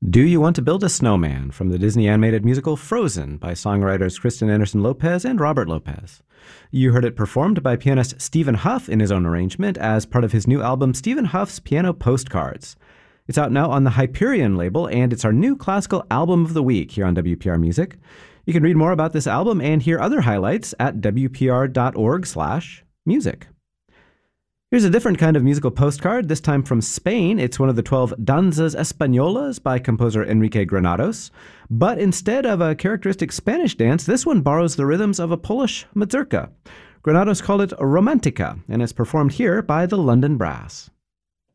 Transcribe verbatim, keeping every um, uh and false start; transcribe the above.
Do You Want to Build a Snowman from the Disney animated musical Frozen by songwriters Kristen Anderson Lopez and Robert Lopez. You heard it performed by pianist Stephen Huff in his own arrangement as part of his new album Stephen Huff's Piano Postcards. It's out now on the Hyperion label, and it's our new classical album of the week here on W P R Music. You can read more about this album and hear other highlights at w p r dot org slash music. Here's a different kind of musical postcard, this time from Spain. It's one of the twelve Danzas Españolas by composer Enrique Granados. But instead of a characteristic Spanish dance, this one borrows the rhythms of a Polish mazurka. Granados called it Romantica, and it's performed here by the London Brass.